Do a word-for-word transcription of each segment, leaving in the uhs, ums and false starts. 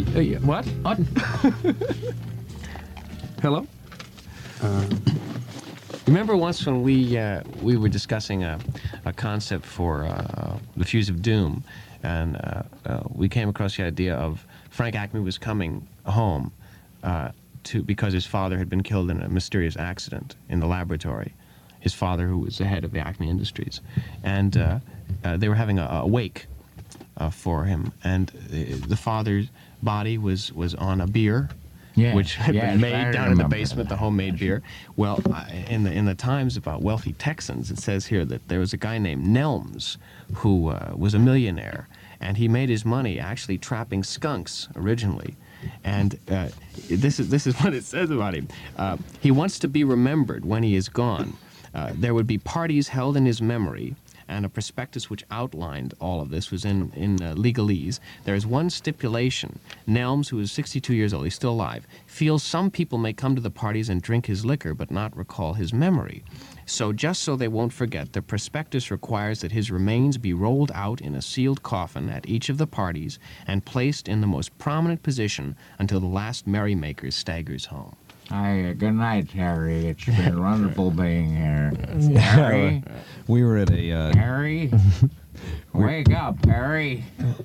Uh, yeah, what? What? Hello? Uh, Remember once when we uh, we were discussing a, a concept for uh, the Fuse of Doom, and uh, uh, we came across the idea of Frank Acme was coming home uh, to because his father had been killed in a mysterious accident in the laboratory. His father, who was the head of the Acme Industries, and uh, uh, they were having a, a wake uh, for him, and uh, the father's body was was on a beer. Yes, Which had yes, been made I down in the remember basement, the that. homemade beer. Well, uh, in the in the Times about wealthy Texans, it says here that there was a guy named Nelms who uh, was a millionaire, and he made his money actually trapping skunks originally. And uh, this is this is what it says about him. Uh, he wants to be remembered when he is gone. Uh, there would be parties held in his memory, and a prospectus which outlined all of this was in, in uh, legalese. There is one stipulation. Nelms, who is sixty-two years old, he's still alive, feels some people may come to the parties and drink his liquor but not recall his memory. So just so they won't forget, the prospectus requires that his remains be rolled out in a sealed coffin at each of the parties and placed in the most prominent position until the last merrymaker staggers home. Hi, uh, good night, Harry. It's been wonderful being here. Yeah. Harry? We were at a... Uh, Harry? Wake up, Harry.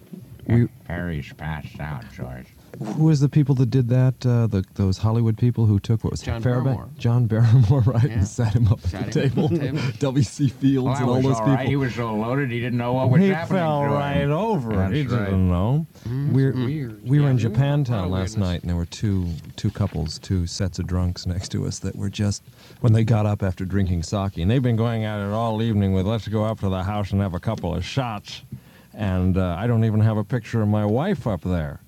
We- Harry's passed out, George. who was the people that did that? Uh, the those Hollywood people who took, what was John it? Fairbank? Barrymore. John Barrymore, right? Yeah. And sat him up Sat at the him table. at the table. W C Fields Well, and that all was those all people. right. He was so loaded he didn't know what was He happening fell to him. right over it. That's He right. didn't know. We're, Weird. we were Yeah. in Lot Japantown of last weirdness. night, and there were two two couples, two sets of drunks next to us that were just, when they got up after drinking sake, and they've been going at it all evening with, let's go up to the house and have a couple of shots. And uh, I don't even have a picture of my wife up there.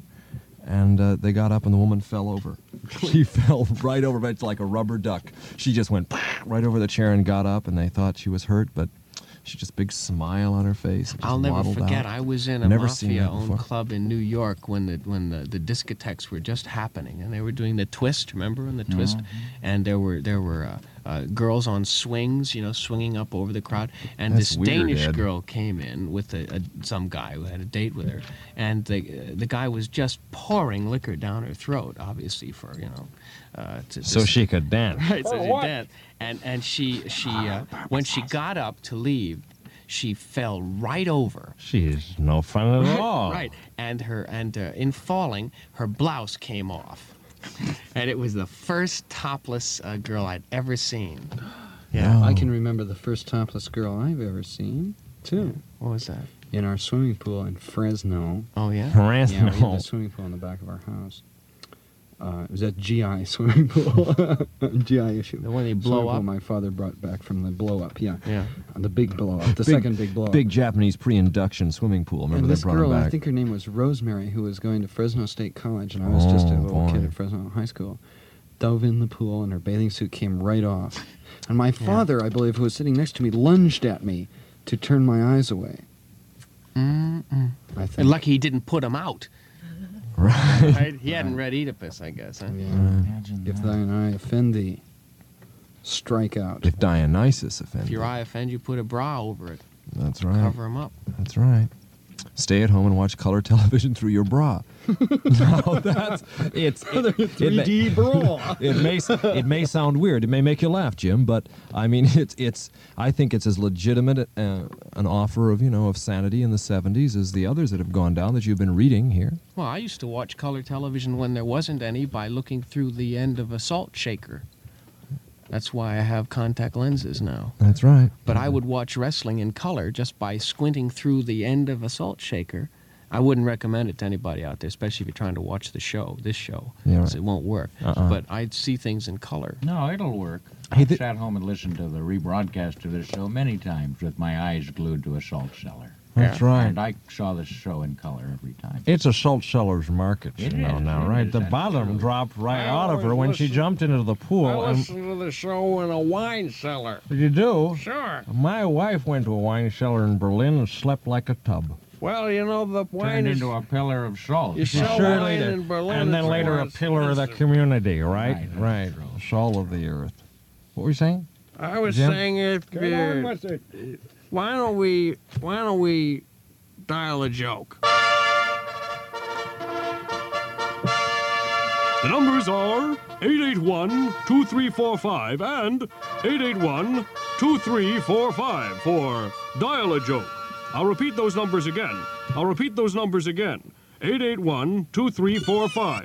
And uh, they got up, and the woman fell over. She fell right over, but it's like a rubber duck. She just went right over the chair and got up, and they thought she was hurt, but she just big smile on her face. and just I'll never waddled forget. out. I was in a Never seen that mafia-owned before. club in New York when the when the, the discotheques were just happening, and they were doing the twist. Remember, in the twist, and there were there were uh, uh, girls on swings, you know, swinging up over the crowd. And That's this weird, Danish Ed. girl came in with a, a, some guy who had a date with her, and the uh, the guy was just pouring liquor down her throat, obviously for you know. Uh, to, So to- she could dance. Right, so she danced. And and she she uh, when she got up to leave, she fell right over. She's no fun at all. Right, and her and uh, in falling, her blouse came off, and it was the first topless uh, girl I'd ever seen. Yeah. Oh. I can remember the first topless girl I've ever seen, too. What was that? In our swimming pool in Fresno. Oh yeah. Harass Yeah, we had no. a swimming pool in the back of our house. Uh, it was at G I swimming pool. G I issue. The one they Swimming blow pool up. my father brought back from the blow up, yeah. Yeah. Uh, the big blow up, the Big- second big blow up. Big Japanese pre-induction swimming pool. Remember and they this brought girl, him I back. think her name was Rosemary, who was going to Fresno State College, and I was just a Oh, little boy. kid at Fresno High School. Dove in the pool, and her bathing suit came right off. And my father, I believe, who was sitting next to me, lunged at me to turn my eyes away. Mm-mm. I think. And lucky he didn't put him out. Right. Right? He hadn't read Oedipus, I guess. Huh? Yeah. Imagine If that. thine eye offend thee, strike out. If Dionysus offended. If your eye offends you, put a bra over it. That's right. Cover him up. That's right. Stay at home and watch color television through your bra. No, that's it's it, three D bra. It may it may sound weird. It may make you laugh, Jim, but I mean it's it's I think it's as legitimate uh, an offer of you know of sanity in the seventies as the others that have gone down that you've been reading here. Well, I used to watch color television when there wasn't any by looking through the end of a salt shaker. That's why I have contact lenses now. That's right. But I would watch wrestling in color just by squinting through the end of a salt shaker. I wouldn't recommend it to anybody out there, especially if you're trying to watch the show, this show, Yeah, 'cause right. it won't work. Uh-uh. But I'd see things in color. No, it'll work. Hey, I've the- sat home and listened to the rebroadcast of this show many times with my eyes glued to a salt cellar. That's Yeah. right. And I saw this show in color every time. It's a salt seller's market, It you know, is, now, it right? is, The that's bottom true. dropped right I out of her always when she listen- jumped into the pool. I and listen to the show in a wine cellar. you do? Sure. My wife went to a wine cellar in Berlin and slept like a tub. Well, you know, the wine Turned is... into a pillar of salt. You She sell sure wine did. in Berlin. And then it's later more a pillar of the expensive. community, right? Right, that's Right. true. Salt of the earth. What were you saying? I was Jim? saying if Get on uh, with it. why don't we why don't we dial a joke? The numbers are eight eight one, two three four five and eight eight one, two three four five for Dial a Joke. I'll repeat those numbers again. I'll repeat those numbers again. eight eight one, two three four five.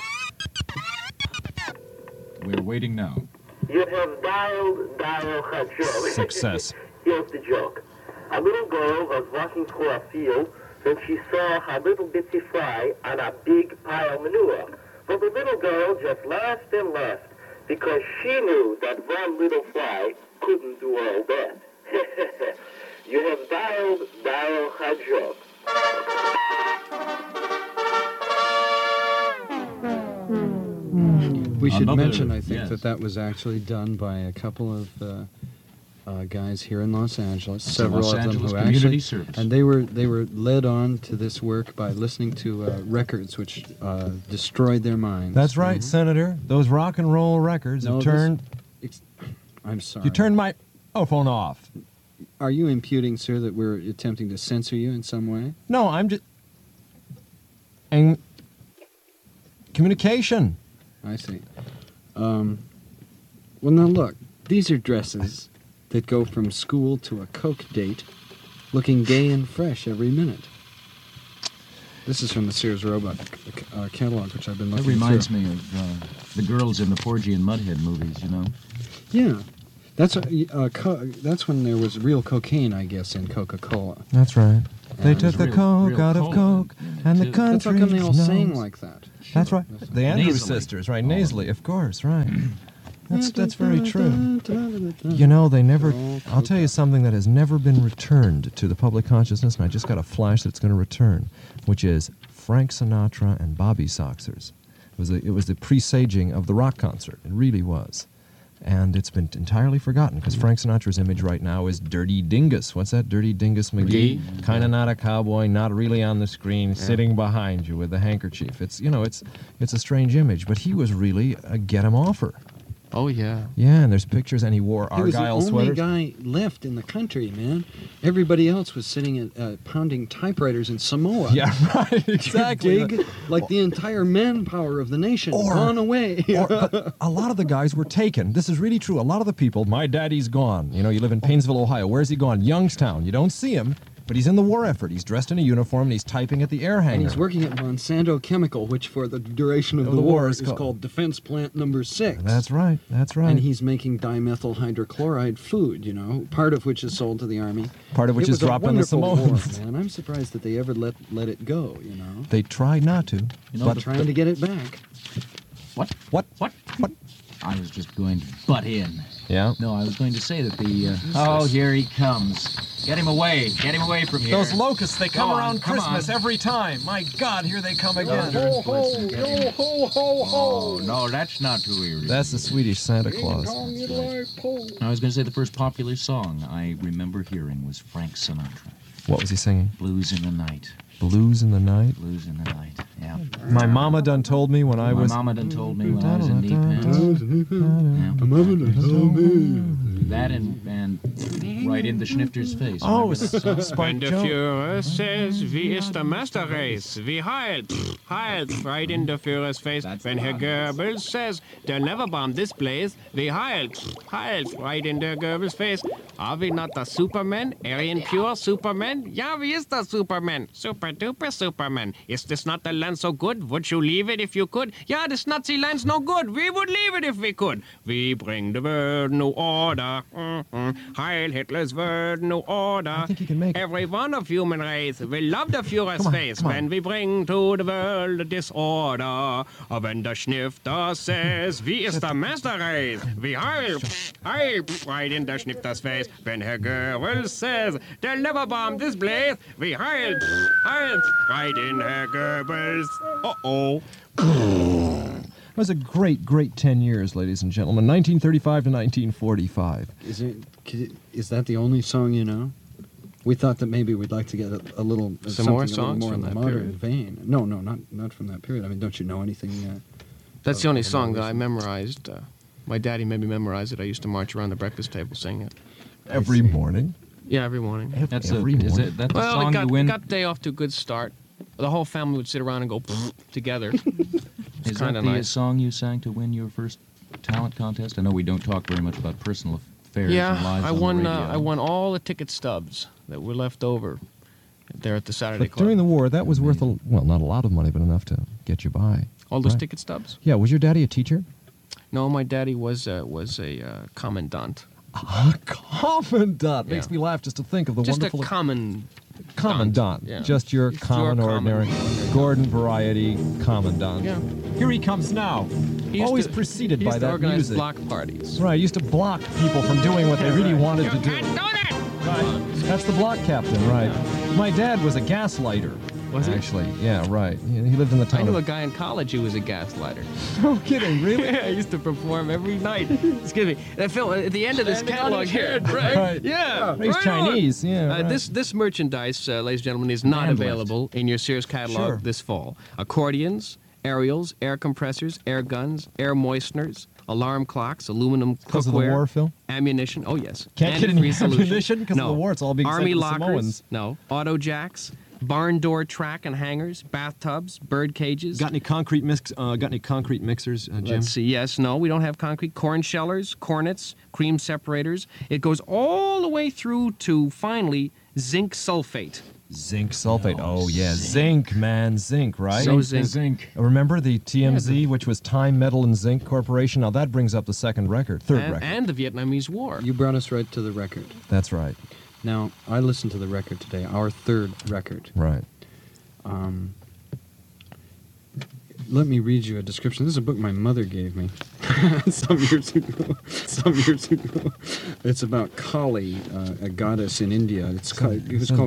We're waiting now. You have dialed Dial a Joke. Success. Here's the joke. A little girl was walking through a field when she saw her little bitsy fly on a big pile of manure. But the little girl just laughed and laughed because she knew that one little fly couldn't do all that. You have dialed Dial a Joke. We should Another- mention, I think, yes. that that was actually done by a couple of uh, uh, guys here in Los Angeles. It's a several Los of them Angeles who community actually, service. and they were they were led on to this work by listening to uh, records which uh, destroyed their minds. That's right, Senator. Those rock and roll records No, have this- turned. Ex- I'm sorry. You turned my oh phone off. Are you imputing, sir, that we're attempting to censor you in some way? No, I'm just. And communication. I see. Um, well, now look, these are dresses that go from school to a Coke date, looking gay and fresh every minute. This is from the Sears Roebuck uh, catalog, which I've been That looking reminds through. me of uh, the girls in the Porgy and Mudhead movies, you know? Yeah, that's uh, uh, co- that's when there was real cocaine, I guess, in Coca-Cola. That's right. They it took was the real- coke real out of cola, coke, you know, and the too. That's how country. come they all sang like that. That's right. The Andrews Nasally. sisters, right? Nasally, of course, right. That's that's very true. You know, they never. I'll tell you something that has never been returned to the public consciousness, and I just got a flash that it's going to return, which is Frank Sinatra and Bobby Soxers. It was the, it was the presaging of the rock concert. It really was. And it's been entirely forgotten because Frank Sinatra's image right now is Dirty Dingus. What's that? Dirty Dingus McGee? Kind of not a cowboy, not really on the screen, sitting behind you with the handkerchief. It's, you know, it's it's a strange image, but he was really a get-him-offer. Oh, yeah. Yeah, and there's pictures, and he wore He was the Argyle only sweaters. guy left in the country, man. Everybody else was sitting at uh, pounding typewriters in Samoa. Yeah, right, exactly. Dig, like the entire manpower of the nation Or- gone away. Or, but a lot of the guys were taken. This is really true. A lot of the people, my daddy's gone. You know, you live in Painesville, Ohio. Where's he gone? Youngstown. You don't see him, but he's in the war effort. He's dressed in a uniform, and he's typing at the air hangar. And he's working at Monsanto Chemical, which for the duration of Of the, the war war is is called- called Defense Plant Number Six. That's right. That's right. And he's making dimethyl hydrochloride food, you know, part of which is sold to the army. Part of which It is was a dropped on the wonderful Samoans. war, man. I'm surprised that they ever let let it go, you know. They tried not to. You know, but the- Trying to get it back. What? what? What? What? I was just going to butt in. Yeah. No, I was going to say that the... Uh, oh, here he comes. Get him away. Get him away from here. Those locusts, they come Go on, around come Christmas on. every time. My God, here they come again. Ho, ho, yo, ho, ho, ho. Oh, no, that's not who he That's the Swedish Santa Ding Claus. dong, you like po. I was going to say the first popular song I remember hearing was Frank Sinatra. What was he singing? Blues in the Night. Blues in the Night. Blues in the Night. Yeah. My mama done told me when I My was. mama done told me when I was in knee pants. Yeah. That and, and right in the Schnifter's face. Oh, Remember that song? Spike When the Jones. Führer says, wie ist der Masterrace? Wie heilt? Heilt, right in the Führer's face. When Herr Goebbels says, they'll never bomb this place, wie heilt? Heilt, right in der Goebbels face. Are we not the Superman? Aryan pure Superman? Ja, wie ist der Superman? Super duper Superman. Is this not the land so good? Would you leave it if you could? Ja, this Nazi land's no good. We would leave it if we could. We bring the world new order. Mm-hmm. Heil Hitler's world new order. I think you can make it. Every one of human race will love the Führer's Come on, face come on. when we bring to the world disorder. When the Schnifter says, wie ist der Master Race? Wie heil, heil, right in the Schnifter's face. When Herr Goebbels says, they'll never bomb this place, wie heil, heil, right in Herr Goebbels. Uh-oh. It was a great, great ten years, ladies and gentlemen. nineteen thirty-five to nineteen forty-five. Is it? Is that the only song you know? We thought that maybe we'd like to get a, a little uh, Some something more a little songs more from in the that modern period. vein. No, no, not not from that period. I mean, don't you know anything? Uh, That's of- the only of an song that older I song? memorized. Uh, my daddy made me memorize it. I used to march around the breakfast table singing it. Every morning. Yeah, every morning. Ev- That's a, every is morning. it, that the Well, song it got, you win? got the day off to a good start. The whole family would sit around and go together. Is kind that of the nice. song you sang to win your first talent contest? I know we don't talk very much about personal affairs and Yeah, lives I on won. the radio. Uh, I won all the ticket stubs that were left over there at the Saturday But Club. during the war, that was worth, a, well, not a lot of money, but enough to get you by. all those Right. ticket stubs? Yeah, was your daddy a teacher? No, my daddy was uh, was a uh, commandant. A commandant. Yeah. Makes me laugh just to think of the Just a wonderful common. commandant. Yeah. Just your Just your common, common ordinary, ordinary. Gordon variety commandant. Yeah. Here he comes now. He used Always to- preceded he by used to that organize music. block parties. Right, used to block people from doing what they really wanted to do. Can't do that! Right. That's the block captain, right. My dad was a gaslighter. Was he? Actually, yeah, right. He he lived in the I town knew a of... guy in college who was a gaslighter. No kidding, really? I used to perform every night. Excuse me. That film at the end of this Standing on catalog his here, head, right? right. Yeah, He's right on. Chinese, yeah. Uh, right. This this merchandise, uh, ladies and gentlemen, is not Man lift. available in your Sears catalog Sure. this fall. Accordions, aerials, air compressors, air guns, air moisteners, alarm clocks, aluminum Because of the cookware, war, Phil? ammunition. Oh yes, Can't get any Antifreeze solution. ammunition 'cause of no. the war, it's all being sent Army to the lockers. Samoans. No. Auto jacks, barn door track and hangers, bathtubs, bird cages. Got any concrete mix? Uh, got any concrete mixers, uh, Jim? Let's see. Yes, no, we don't have concrete. Corn shellers, cornets, cream separators. It goes all the way through to finally zinc sulfate. Zinc sulfate. Oh, yeah, zinc, man, zinc, right? So Zinc, zinc. zinc. Remember the T M Z, which was Time Metal and Zinc Corporation? Now that brings up the second record, third And, record. and the Vietnamese War. You brought us right to the record. That's right, Now, I listened to the record today, our third record. right. Um, let me read you a description. This is a book my mother gave me some years ago. Some years ago. It's about Kali, uh, a goddess in India. It's called, it was Some called